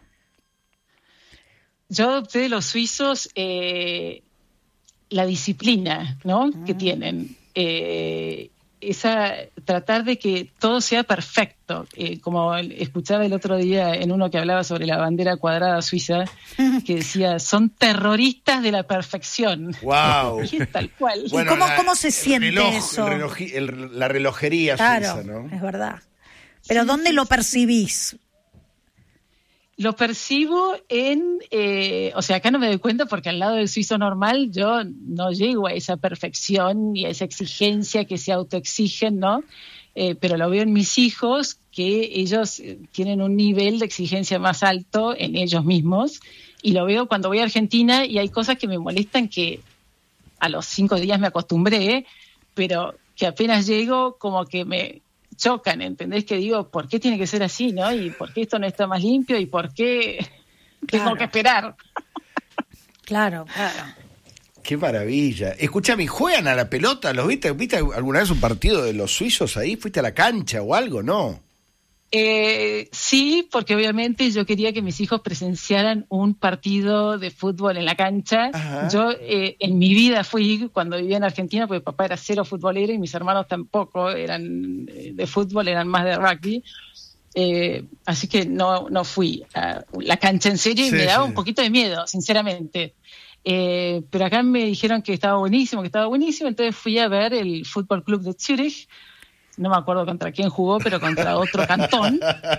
Yo adopté de los suizos eh, la disciplina, ¿no? Que tienen. Eh, esa, tratar de que todo sea perfecto. Eh, como el- escuchaba el otro día en uno que hablaba sobre la bandera cuadrada suiza, que decía, son terroristas de la perfección. Wow. Y es tal cual. ¿Y cómo, cómo se siente reloj- eso? el reloji- el- la relojería Claro, suiza, ¿no? es verdad. Pero ¿dónde lo percibís? Lo percibo en, eh, o sea, acá no me doy cuenta porque al lado del suizo normal yo no llego a esa perfección y a esa exigencia que se autoexigen, ¿no? Eh, pero lo veo en mis hijos, que ellos eh, tienen un nivel de exigencia más alto en ellos mismos, y lo veo cuando voy a Argentina y hay cosas que me molestan que a los cinco días me acostumbré, pero que apenas llego como que me chocan, ¿entendés? Que digo, ¿por qué tiene que ser así, no? ¿Y por qué esto no está más limpio? ¿Y por qué tengo Claro. que esperar? Claro, claro. Qué maravilla. Escúchame, ¿juegan a la pelota? ¿Los viste? ¿Viste alguna vez un partido de los suizos ahí? ¿Fuiste a la cancha o algo? No. Eh, sí, porque obviamente yo quería que mis hijos presenciaran un partido de fútbol en la cancha. Ajá. Yo eh, en mi vida fui, cuando vivía en Argentina, porque papá era cero futbolero y mis hermanos tampoco eran eh, de fútbol, eran más de rugby. Eh, así que no, no fui a la cancha en serio y Sí, me daba sí. un poquito de miedo, sinceramente. Eh, pero acá me dijeron que estaba buenísimo, que estaba buenísimo, entonces fui a ver el Fútbol Club de Zurich. No me acuerdo contra quién jugó, pero contra otro cantón.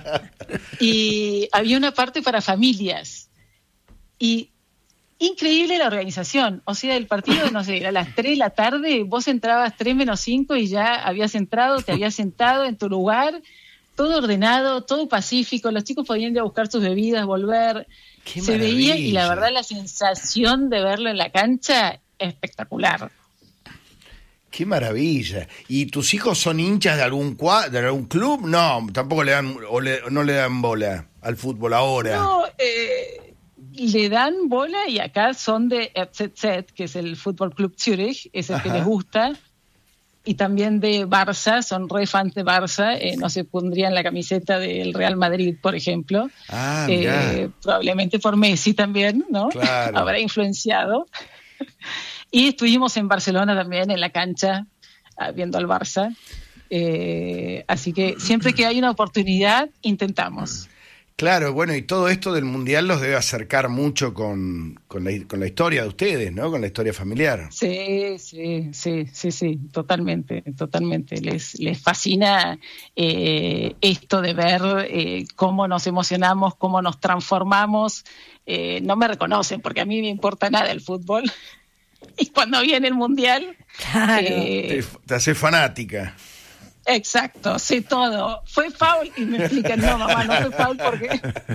Y había una parte para familias. Y increíble la organización. O sea, el partido, no sé, era a las tres de la tarde, vos entrabas tres menos cinco y ya habías entrado, te habías sentado en tu lugar, todo ordenado, todo pacífico, los chicos podían ir a buscar sus bebidas, volver. Qué Se veía, y la maravilla. verdad la sensación de verlo en la cancha, espectacular. Qué maravilla. ¿Y tus hijos son hinchas de algún cua- de algún club? No, tampoco le dan o le- no le dan bola al fútbol ahora. No, eh, le dan bola y acá son de F Z Z, que es el Fútbol Club Zurich, es el que Ajá. les gusta, y también de Barça, son re fans de Barça, eh, no se pondrían la camiseta del Real Madrid, por ejemplo. Ah, Eh, mirá. probablemente por Messi también, ¿no? Claro. Habrá influenciado. Y estuvimos en Barcelona también, en la cancha, ah, viendo al Barça. Eh, así que siempre que hay una oportunidad, intentamos. Claro, bueno, y todo esto del Mundial los debe acercar mucho con, con, la, con la historia de ustedes, ¿no? Con la historia familiar. Sí, sí, sí, sí, sí, totalmente, totalmente. Les, les fascina eh, esto de ver eh, cómo nos emocionamos, cómo nos transformamos. Eh, no me reconocen porque a mí me importa nada el fútbol. Y cuando viene el Mundial... Claro. Eh, Te, te haces fanática. Exacto, sé todo. Fue foul y me explican, no, mamá, no fue foul porque...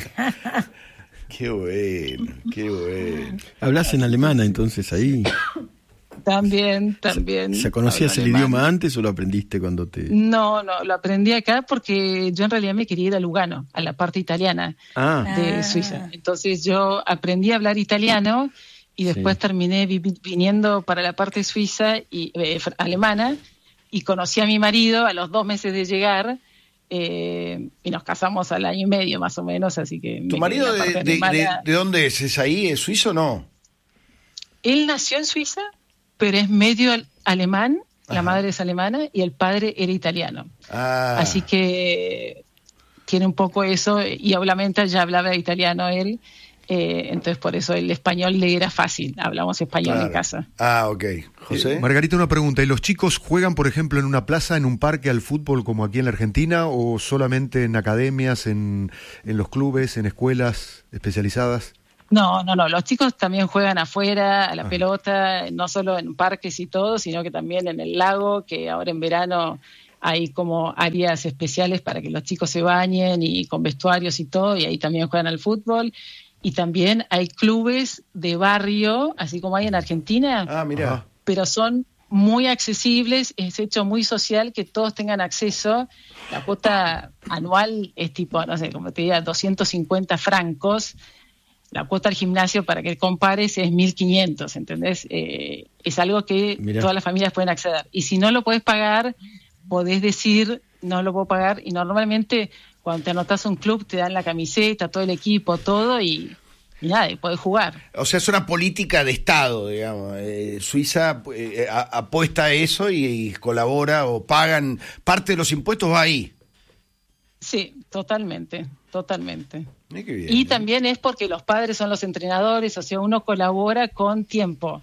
Qué bueno, qué bueno. ¿Hablas en alemana entonces ahí? También, también. ¿Ya conocías hablo el alemán. idioma antes o lo aprendiste cuando te...? No, no, lo aprendí acá porque yo en realidad me quería ir a Lugano, a la parte italiana Ah. de Ah. Suiza. Entonces yo aprendí a hablar italiano y después Sí. terminé vi- viniendo para la parte suiza y eh, fr- alemana y conocí a mi marido a los dos meses de llegar eh, y nos casamos al año y medio más o menos, así que... ¿Tu me marido quedé en la de, parte de, de, alemana. de dónde es? ¿Es ahí? ¿Es suizo o no? Él nació en Suiza, pero es medio al- alemán, la Ajá. madre es alemana y el padre era italiano. Ah, Así que tiene un poco eso, y obviamente ya hablaba italiano él, eh, entonces por eso el español le era fácil, hablamos español claro. en casa. Ah, ok. ¿José? Margarita, una pregunta. ¿Y los chicos juegan, por ejemplo, en una plaza, en un parque al fútbol como aquí en la Argentina o solamente en academias, en, en los clubes, en escuelas especializadas? No, no, no, los chicos también juegan afuera, a la pelota, no solo en parques y todo, sino que también en el lago, que ahora en verano hay como áreas especiales para que los chicos se bañen y con vestuarios y todo, y ahí también juegan al fútbol. Y también hay clubes de barrio, así como hay en Argentina, Ah, mira. pero son muy accesibles, es hecho muy social que todos tengan acceso. La cuota anual es tipo, no sé, como te diga, doscientos cincuenta francos. La cuota al gimnasio, para que compares, es mil quinientos, ¿entendés? Eh, es algo que Mirá. todas las familias pueden acceder. Y si no lo podés pagar, podés decir, no lo puedo pagar. Y normalmente, cuando te anotás a un club, te dan la camiseta, todo el equipo, todo, y, y nada, y podés jugar. O sea, es una política de Estado, digamos. Eh, Suiza eh, a- apuesta a eso y, y colabora o pagan. Parte de los impuestos va ahí. Sí, totalmente, totalmente. Mira qué bien. Y también es porque los padres son los entrenadores, o sea, uno colabora con tiempo.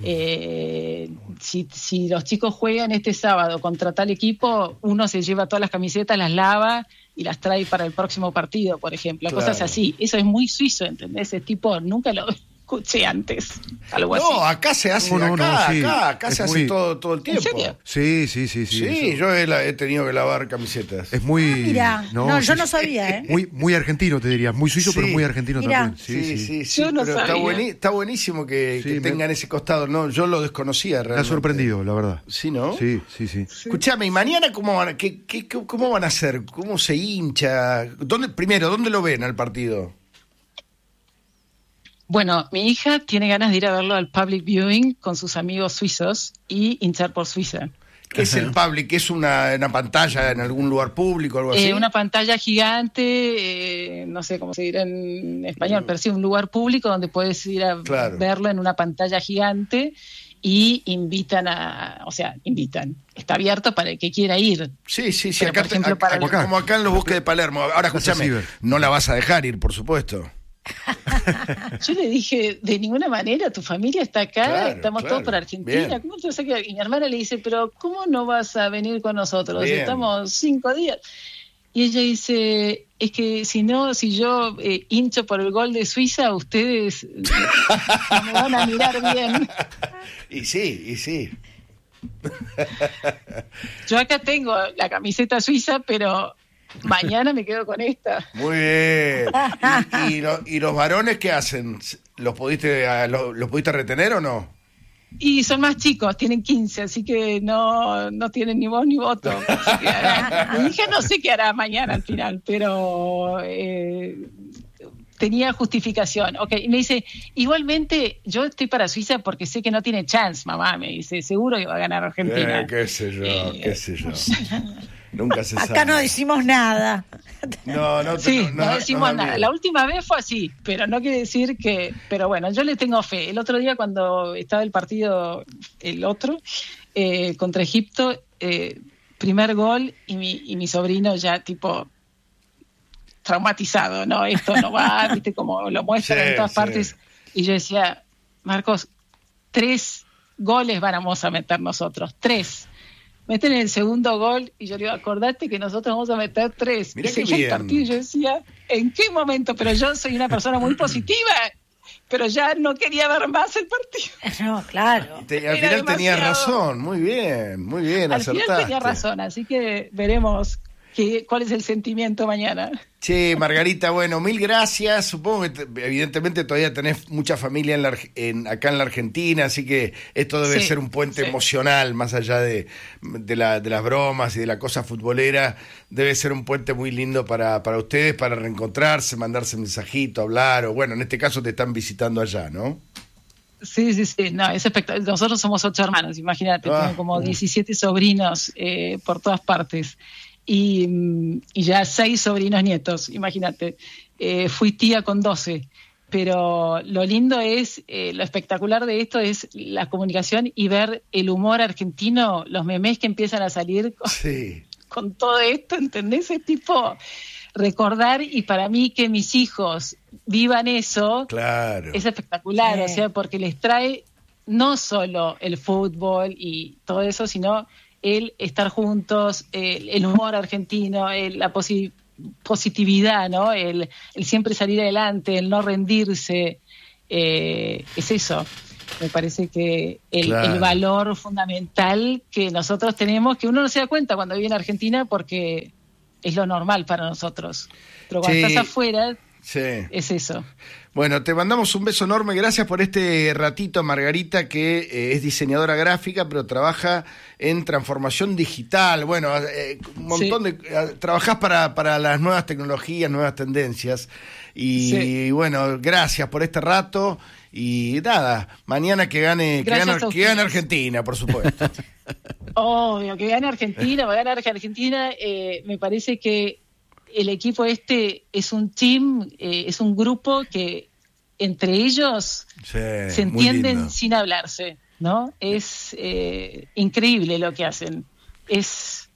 Eh, si, si los chicos juegan este sábado contra tal equipo, uno se lleva todas las camisetas, las lava y las trae para el próximo partido, por ejemplo. Claro. Cosas así. Eso es muy suizo, ¿entendés? Ese tipo nunca lo escuché antes. Algo así. No, acá se hace, No, no, acá, no, sí. acá, acá Es se muy- hace todo, todo el tiempo. serio? Sí, sí, sí, sí. Sí, eso. yo he, la- he tenido que lavar camisetas. Es muy... Mira, no, yo sí, no sí. sabía, ¿eh? Muy, muy argentino, te diría. Muy suizo, Sí. pero muy argentino Mirá. también. Sí, Sí, sí. sí, sí, Yo no pero está, sabía. bueni- está buenísimo que, Sí, que me- tengan ese costado. No, yo lo desconocía Me ha realmente. sorprendido, la verdad. Sí, ¿no? Sí, sí, sí. Escuchame, ¿y mañana cómo van, a, qué, qué- qué- cómo van a hacer? ¿Cómo se hincha? ¿Dónde, primero, ¿dónde lo ven al partido? Bueno, mi hija tiene ganas de ir a verlo al public viewing con sus amigos suizos y hinchar por Suiza. ¿Qué es el public? ¿Es una, una pantalla en algún lugar público o algo así? Eh, una pantalla gigante, eh, no sé cómo se dirá en español, pero sí un lugar público donde puedes ir a Claro. verlo en una pantalla gigante y invitan a, o sea, invitan. Está abierto para el que quiera ir. Sí, sí, sí. Pero, Acá por te- ejemplo, acá- para acá- el- como acá en los buques de Palermo. Ahora, Plaza escúchame, Ciber. no la vas a dejar ir, por supuesto. Yo le dije, de ninguna manera, tu familia está acá, Claro, estamos claro. todos por Argentina. Bien. ¿Cómo te vas a quedar? Y mi hermana le dice, pero ¿cómo no vas a venir con nosotros? Bien. Estamos cinco días. Y ella dice, es que si no, si yo eh, hincho por el gol de Suiza, ustedes no me van a mirar bien. Y sí, y sí. Yo acá tengo la camiseta suiza, pero mañana me quedo con esta. Muy bien. ¿Y, y lo- y los varones qué hacen? ¿Los pudiste, a- los, los pudiste retener o no? Y son más chicos, tienen quince, así que no, no tienen ni voz ni voto. Así que hará- mi hija no sé qué hará mañana al final, pero eh, tenía justificación. Ok, y me dice, igualmente yo estoy para Suiza porque sé que no tiene chance, mamá. Me dice, seguro que va a ganar Argentina. Eh, qué sé yo, Eh, qué sé yo. Nunca se sabe. Acá no decimos nada. No, no, Sí, no, no, no, decimos no, nada. olvides. La última vez fue así, pero no quiere decir que... Pero bueno, yo le tengo fe. El otro día cuando estaba el partido, el otro, eh, contra Egipto, eh, primer gol y mi, y mi sobrino ya tipo traumatizado, ¿no? Esto no va, viste, como lo muestran Sí, en todas sí. partes. Y yo decía, Marcos, tres goles vamos a meter nosotros, tres. Meten el segundo gol y yo le digo, acordate que nosotros vamos a meter tres. Mirá y qué seguía el bien. partido y yo decía, ¿en qué momento? Pero yo soy una persona muy positiva, pero ya no quería ver más el partido. No, claro. Te- al Era final tenías demasiado. razón, muy bien, muy bien, Al acertaste. final tenía razón, así que veremos qué, cuál es el sentimiento mañana. Che, Margarita, bueno, mil gracias. Supongo que te- evidentemente todavía tenés mucha familia en la Arge- en- acá en la Argentina, así que esto debe Sí, ser un puente sí. emocional, más allá de, de, la- de las bromas y de la cosa futbolera. Debe ser un puente muy lindo para, para ustedes, para reencontrarse, mandarse mensajito, hablar, o bueno, en este caso te están visitando allá, ¿no? Sí, sí, sí, no, es espectacular. Nosotros somos ocho hermanos, imagínate, Ah, tengo como mm. diecisiete sobrinos eh, por todas partes y, mm, y ya seis sobrinos nietos, imagínate. Eh, fui tía con doce, pero lo lindo es, eh, lo espectacular de esto es la comunicación y ver el humor argentino, los memes que empiezan a salir con, Sí. con todo esto, ¿entendés? Es tipo recordar y para mí que mis hijos vivan eso Claro. es espectacular, Sí. o sea, porque les trae no solo el fútbol y todo eso, sino el estar juntos, el, el humor argentino, el- la posi- positividad, ¿no? El, el siempre salir adelante, el no rendirse, eh, es eso. Me parece que el, Claro. el valor fundamental que nosotros tenemos, que uno no se da cuenta cuando vive en Argentina porque es lo normal para nosotros. Pero cuando Sí. estás afuera, Sí. es eso. Bueno, te mandamos un beso enorme. Gracias por este ratito, Margarita, que eh, es diseñadora gráfica, pero trabaja en transformación digital. Bueno, eh, un montón de... eh, trabajás para, para las nuevas tecnologías, nuevas tendencias. Y Sí. bueno, gracias por este rato. Y nada, mañana que gane, que Gracias gane, a que gane ustedes. Argentina, por supuesto. Obvio, que gane Argentina, va a ganar Argentina. Eh, me parece que el equipo este es un team, eh, es un grupo que entre ellos Sí, se muy entienden lindo. sin hablarse, ¿no? Es eh, increíble lo que hacen. Es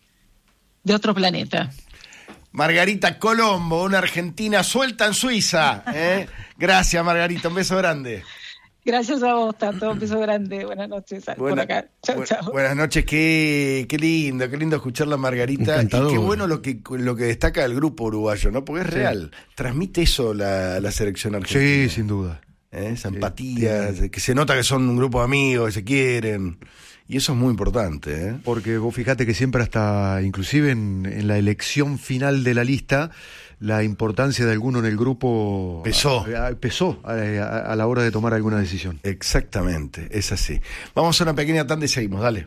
de otro planeta. Margarita Colombo, una argentina suelta en Suiza. ¿eh? Gracias, Margarita. Un beso grande. Gracias a vos, tanto. Un beso grande. Buenas noches. Por Buena- acá. Chau, bu- chau. Buenas noches, qué, qué lindo, qué lindo escucharla, Margarita. Encantador. Y qué bueno lo que, lo que destaca del grupo uruguayo, ¿no? Porque es Sí. real. Transmite eso la, la selección argentina. Sí, sin duda. ¿eh? Esa Sí, empatía, tiene- que se nota que son un grupo de amigos, que se quieren. Y eso es muy importante, ¿eh? Porque vos fijate que siempre hasta, inclusive en, en la elección final de la lista, la importancia de alguno en el grupo Pesó. a- a- pesó a, a- a la hora de tomar alguna decisión. Exactamente, es así. Vamos a una pequeña tanda y seguimos, dale.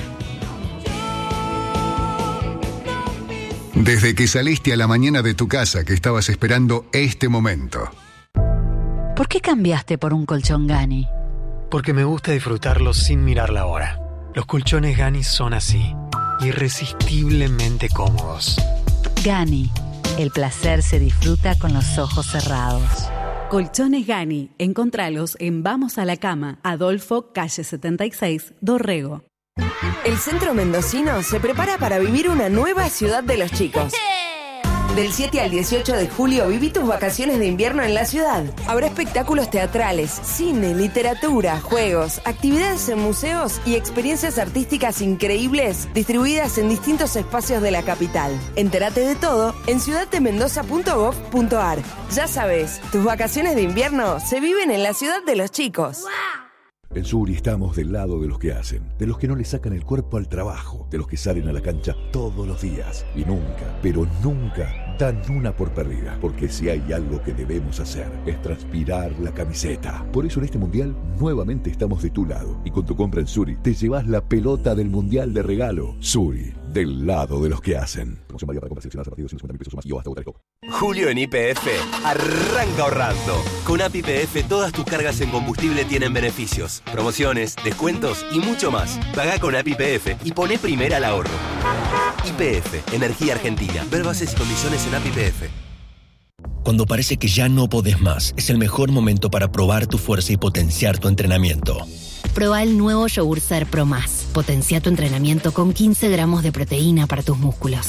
Desde que saliste a la mañana de tu casa que estabas esperando este momento. ¿Por qué cambiaste por un colchón Gani? Porque me gusta disfrutarlo sin mirar la hora. Los colchones Gani son así, irresistiblemente cómodos. Gani, el placer se disfruta con los ojos cerrados. Colchones Gani, encontralos en Vamos a la Cama, Adolfo, calle setenta y seis, Dorrego. El centro mendocino se prepara para vivir una nueva ciudad de los chicos. Del siete al dieciocho de julio viví tus vacaciones de invierno en la ciudad. Habrá espectáculos teatrales, cine, literatura, juegos, actividades en museos y experiencias artísticas increíbles distribuidas en distintos espacios de la capital. Entérate de todo en ciudad de mendoza punto gov punto ar. Ya sabes, tus vacaciones de invierno se viven en la ciudad de los chicos. En Suri estamos del lado de los que hacen, de los que no le sacan el cuerpo al trabajo, de los que salen a la cancha todos los días y nunca, pero nunca dan una por perdida, porque si hay algo que debemos hacer es transpirar la camiseta. Por eso en este mundial nuevamente estamos de tu lado y con tu compra en Suri te llevas la pelota del mundial de regalo. Suri, del lado de los que hacen. Promoción válida para compras seleccionadas a partir de ciento cincuenta mil pesos o más y o hasta otra de Julio en Y P F arranca ahorrando. Con A P I P F todas tus cargas en combustible tienen beneficios, promociones, descuentos y mucho más. Pagá con A P I P F y poné primera al ahorro. Y P F, Energía Argentina. Ver bases y condiciones en A P I P F. Cuando parece que ya no podés más, es el mejor momento para probar tu fuerza y potenciar tu entrenamiento. Proba el nuevo yogur Ser Pro Más. Potencia tu entrenamiento con quince gramos de proteína para tus músculos.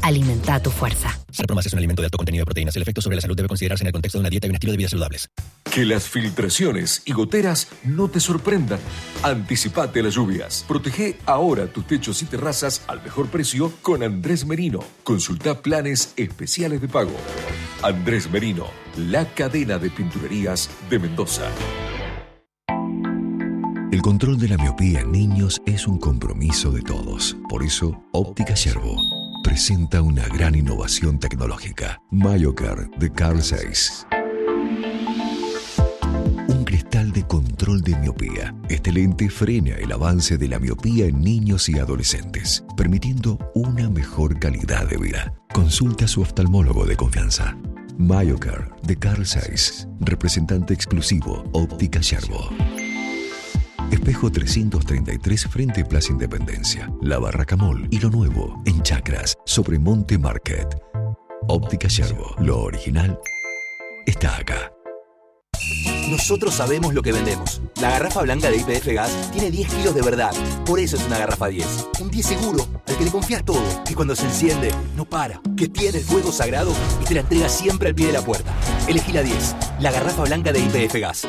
Alimenta tu fuerza. Serpromas es un alimento de alto contenido de proteínas. El efecto sobre la salud debe considerarse en el contexto de una dieta y un estilo de vida saludables. Que las filtraciones y goteras no te sorprendan. Anticipate a las lluvias. Protege ahora tus techos y terrazas al mejor precio con Andrés Merino. Consulta planes especiales de pago. Andrés Merino, la cadena de pinturerías de Mendoza. El control de la miopía en niños es un compromiso de todos. Por eso, Óptica Yerbo presenta una gran innovación tecnológica. MyoCare de Carl Zeiss. Un cristal de control de miopía. Este lente frena el avance de la miopía en niños y adolescentes, permitiendo una mejor calidad de vida. Consulta a su oftalmólogo de confianza. MyoCare de Carl Zeiss, representante exclusivo Óptica Yerbo. Espejo trescientos treinta y tres frente Plaza Independencia, La Barraca Mall y lo nuevo en Chacras sobre Monte Market. Óptica Yerbo, lo original está acá. Nosotros sabemos lo que vendemos. La garrafa blanca de Y P F Gas tiene diez kilos de verdad. Por eso es una garrafa diez. Un diez seguro, al que le confías todo. Que cuando se enciende, no para. Que tiene el fuego sagrado y te la entrega siempre al pie de la puerta. Elegí la diez, la garrafa blanca de Y P F Gas.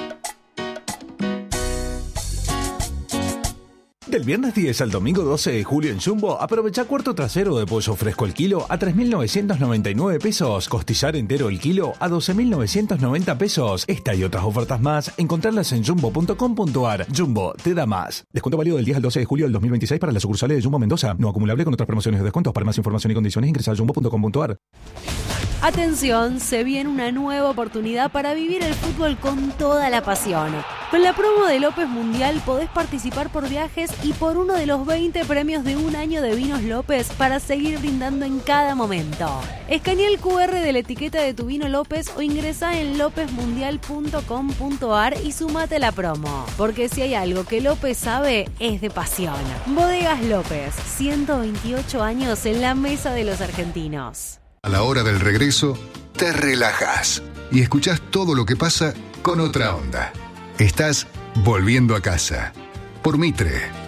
Del viernes diez al domingo doce de julio en Jumbo, aprovecha cuarto trasero de pollo fresco el kilo a tres mil novecientos noventa y nueve pesos, costillar entero el kilo a doce mil novecientos noventa pesos. Esta y otras ofertas más, encontrarlas en jumbo punto com punto a r. Jumbo, te da más. Descuento válido del diez al doce de julio del dos mil veintiséis para las sucursales de Jumbo Mendoza. No acumulable con otras promociones de descuentos. Para más información y condiciones ingresa a jumbo punto com punto a r. Atención, se viene una nueva oportunidad para vivir el fútbol con toda la pasión. Con la promo de López Mundial podés participar por viajes y por uno de los veinte premios de un año de vinos López para seguir brindando en cada momento. Escanea el cu erre de la etiqueta de tu vino López o ingresá en lópez mundial punto com punto a r y sumate a la promo. Porque si hay algo que López sabe, es de pasión. Bodegas López, ciento veintiocho años en la mesa de los argentinos. A la hora del regreso, te relajas y escuchás todo lo que pasa con otra onda. Estás volviendo a casa por Mitre.